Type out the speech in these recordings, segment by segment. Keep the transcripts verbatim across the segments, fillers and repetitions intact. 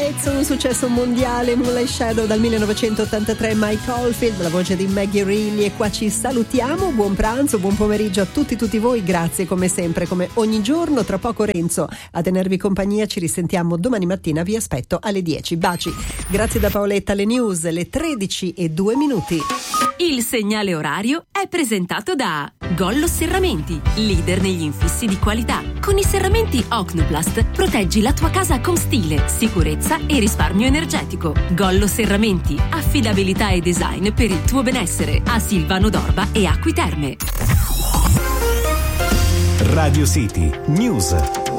Lights, un successo mondiale, Moonlight Shadow dal millenovecentottantatré, Mike Oldfield, la voce di Maggie Reilly, e qua ci salutiamo. Buon pranzo, buon pomeriggio a tutti tutti voi, grazie come sempre, come ogni giorno. Tra poco Renzo a tenervi compagnia, ci risentiamo domani mattina, vi aspetto alle dieci. Baci, grazie da Paoletta. Le news, le tredici e due minuti. Il segnale orario è presentato da Gollo Serramenti, leader negli infissi di qualità. Con i serramenti Ocnoplast proteggi la tua casa con stile, sicurezza e risparmio energetico. Gollo Serramenti, affidabilità e design per il tuo benessere. A Silvano d'Orba e Acqui Terme. Radio City News.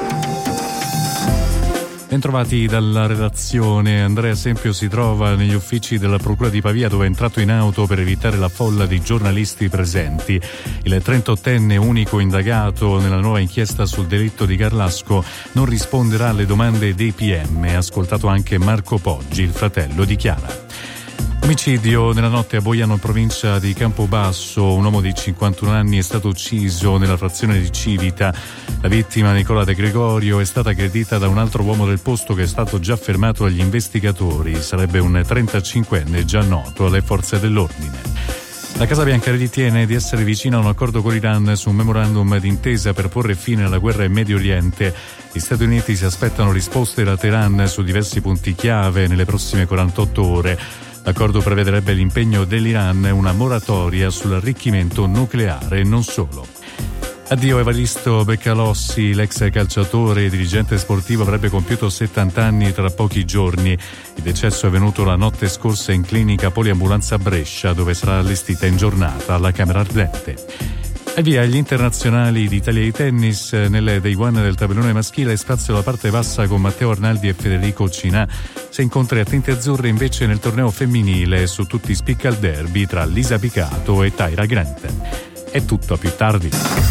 Bentrovati dalla redazione. Andrea Sempio si trova negli uffici della Procura di Pavia, dove è entrato in auto per evitare la folla di giornalisti presenti. Il trentottenne, unico indagato nella nuova inchiesta sul delitto di Garlasco, non risponderà alle domande dei P M. Ascoltato anche Marco Poggi, il fratello di Chiara. Omicidio nella notte a Boiano, in provincia di Campobasso. Un uomo di cinquantuno anni è stato ucciso nella frazione di Civita. La vittima, Nicola De Gregorio, è stata aggredita da un altro uomo del posto che è stato già fermato dagli investigatori. Sarebbe un trentacinquenne già noto alle forze dell'ordine. La Casa Bianca ritiene di essere vicina a un accordo con l'Iran su un memorandum d'intesa per porre fine alla guerra in Medio Oriente. Gli Stati Uniti si aspettano risposte da Teheran su diversi punti chiave nelle prossime quarantotto ore. L'accordo prevederebbe l'impegno dell'Iran e una moratoria sull'arricchimento nucleare e non solo. Addio Evaristo Beccalossi, l'ex calciatore e dirigente sportivo, avrebbe compiuto settanta anni tra pochi giorni. Il decesso è avvenuto la notte scorsa in clinica poliambulanza a Brescia, dove sarà allestita in giornata la Camera Ardente. E via gli internazionali d'Italia di tennis. Nelle Day One del tabellone maschile spazio alla parte bassa con Matteo Arnaldi e Federico Cinà. Se incontri a tinte azzurre invece nel torneo femminile, su tutti spicca il derby tra Lisa Picato e Tyra Grant. È tutto, a più tardi.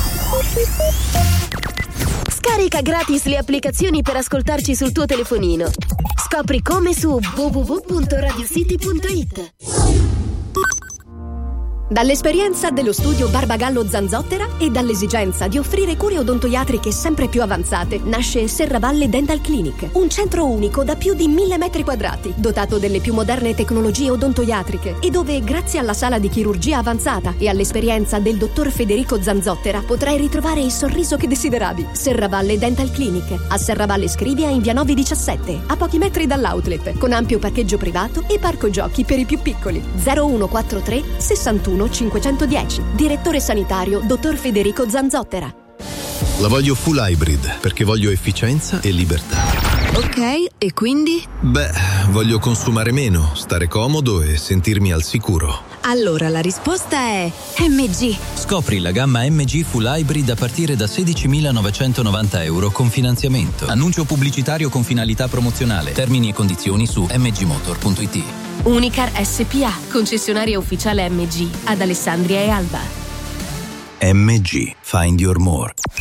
Scarica gratis le applicazioni per ascoltarci sul tuo telefonino. Scopri come su w w w punto radio city punto i t. Dall'esperienza dello studio Barbagallo Zanzottera e dall'esigenza di offrire cure odontoiatriche sempre più avanzate, nasce Serravalle Dental Clinic, un centro unico da più di mille metri quadrati, dotato delle più moderne tecnologie odontoiatriche e dove, grazie alla sala di chirurgia avanzata e all'esperienza del dottor Federico Zanzottera, potrai ritrovare il sorriso che desideravi. Serravalle Dental Clinic, a Serravalle Scrivia in via Novi diciassette, a pochi metri dall'outlet, con ampio parcheggio privato e parco giochi per i più piccoli. zero uno quattro tre sessantuno cinquecentodieci. Direttore sanitario dottor Federico Zanzottera. La voglio full hybrid perché voglio efficienza e libertà. Ok, e quindi? Beh, voglio consumare meno, stare comodo e sentirmi al sicuro. Allora la risposta è M G. Scopri la gamma M G Full Hybrid a partire da sedicimilanovancentonovanta euro con finanziamento. Annuncio pubblicitario con finalità promozionale. Termini e condizioni su m g motor punto i t. Unicar S P A, concessionaria ufficiale M G ad Alessandria e Alba. M G, find your more.